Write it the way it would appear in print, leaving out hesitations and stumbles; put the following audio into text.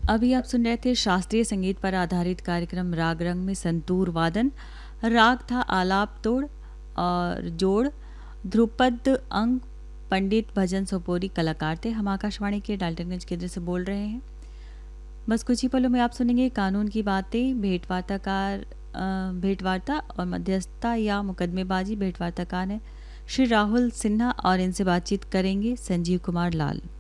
अभी आप सुन रहे थे शास्त्रीय संगीत पर आधारित कार्यक्रम राग रंग में संतूर वादन। राग था आलाप तोड़ और जोड़। ध्रुपद अंग पंडित भजन सोपोरी कलाकार थे। हम आकाशवाणी के डाल्टनगंज केंद्र से बोल रहे हैं। बस कुछ ही पलों में आप सुनेंगे कानून की बातें। भेंटवार्ता और मध्यस्थता या मुकदमेबाजी। भेंटवार्ताकार हैं श्री राहुल सिन्हा और इनसे बातचीत करेंगे संजीव कुमार लाल।